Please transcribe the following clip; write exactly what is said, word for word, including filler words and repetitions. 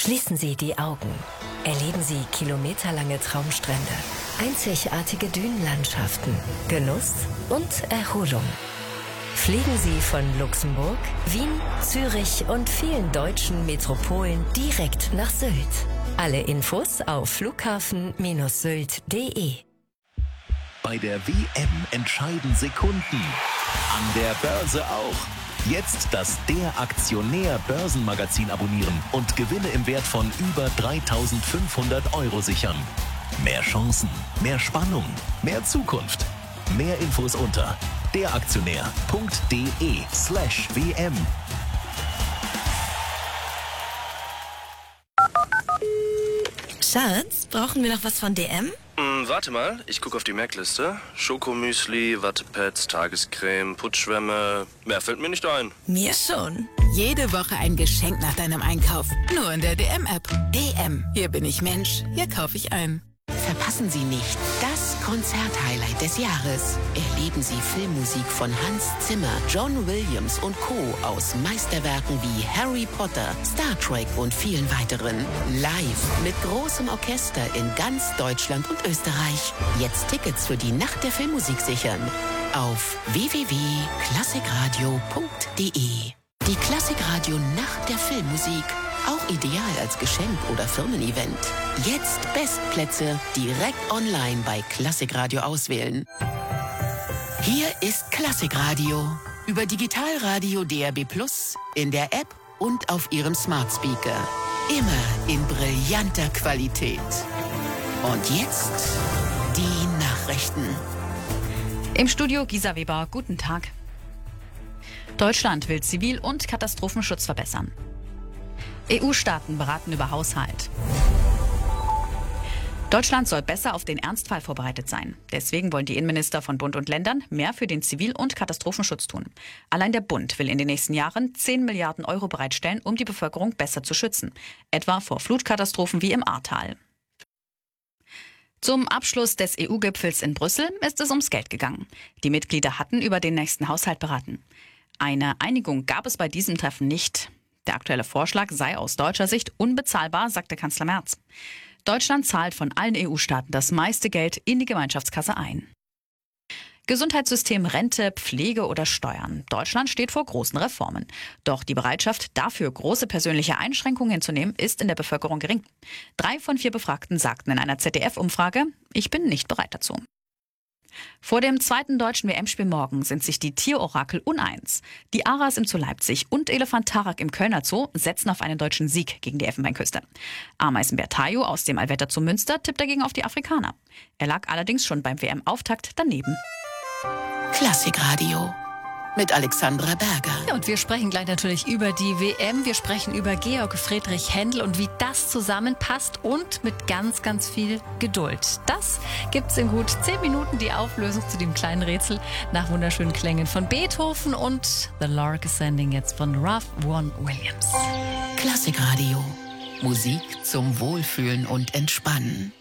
Schließen Sie die Augen. Erleben Sie kilometerlange Traumstrände, einzigartige Dünenlandschaften, Genuss und Erholung. Fliegen Sie von Luxemburg, Wien, Zürich und vielen deutschen Metropolen direkt nach Sylt. Alle Infos auf flughafen Sylt punkt de. Bei der W M entscheiden Sekunden. An der Börse auch. Jetzt das Der Aktionär Börsenmagazin abonnieren und Gewinne im Wert von über dreitausendfünfhundert Euro sichern. Mehr Chancen, mehr Spannung, mehr Zukunft. Mehr Infos unter deraktionär.de slash WM. Schatz, brauchen wir noch was von D M? Hm, warte mal, ich gucke auf die Merkliste. Schokomüsli, Wattepads, Tagescreme, Putzschwämme. Mehr fällt mir nicht ein. Mir schon. Jede Woche ein Geschenk nach deinem Einkauf. Nur in der D M-App. D M. Hier bin ich Mensch. Hier kaufe ich ein. Verpassen Sie nicht das Konzert-Highlight des Jahres. Erleben Sie Filmmusik von Hans Zimmer, John Williams und Co. aus Meisterwerken wie Harry Potter, Star Trek und vielen weiteren. Live mit großem Orchester in ganz Deutschland und Österreich. Jetzt Tickets für die Nacht der Filmmusik sichern. Auf w w w punkt klassikradio punkt de. Die Klassikradio Nacht der Filmmusik. Auch ideal als Geschenk oder Firmen-Event. Jetzt Bestplätze direkt online bei Klassikradio auswählen. Hier ist Klassikradio. Über Digitalradio D A B plus, in der App und auf Ihrem Smart Speaker. Immer in brillanter Qualität. Und jetzt die Nachrichten. Im Studio Gisa Weber, guten Tag. Deutschland will Zivil- und Katastrophenschutz verbessern. E U-Staaten beraten über Haushalt. Deutschland soll besser auf den Ernstfall vorbereitet sein. Deswegen wollen die Innenminister von Bund und Ländern mehr für den Zivil- und Katastrophenschutz tun. Allein der Bund will in den nächsten Jahren zehn Milliarden Euro bereitstellen, um die Bevölkerung besser zu schützen. Etwa vor Flutkatastrophen wie im Ahrtal. Zum Abschluss des E U-Gipfels in Brüssel ist es ums Geld gegangen. Die Mitglieder hatten über den nächsten Haushalt beraten. Eine Einigung gab es bei diesem Treffen nicht. Der aktuelle Vorschlag sei aus deutscher Sicht unbezahlbar, sagte Kanzler Merz. Deutschland zahlt von allen E U-Staaten das meiste Geld in die Gemeinschaftskasse ein. Gesundheitssystem, Rente, Pflege oder Steuern. Deutschland steht vor großen Reformen. Doch die Bereitschaft, dafür große persönliche Einschränkungen hinzunehmen, ist in der Bevölkerung gering. Drei von vier Befragten sagten in einer Z D F-Umfrage, ich bin nicht bereit dazu. Vor dem zweiten deutschen W M-Spiel morgen sind sich die Tierorakel uneins. Die Aras im Zoo Leipzig und Elefant Tarak im Kölner Zoo setzen auf einen deutschen Sieg gegen die Elfenbeinküste. Ameisenbär Tayo aus dem Allwetter Zoo Münster tippt dagegen auf die Afrikaner. Er lag allerdings schon beim W M-Auftakt daneben. Klassikradio mit Alexandra Berger. Ja, und wir sprechen gleich natürlich über die W M. Wir sprechen über Georg Friedrich Händel und wie das zusammenpasst und mit ganz, ganz viel Geduld. Das gibt's in gut zehn Minuten, die Auflösung zu dem kleinen Rätsel nach wunderschönen Klängen von Beethoven und The Lark Ascending jetzt von Ralph Vaughan Williams. Klassikradio. Musik zum Wohlfühlen und Entspannen.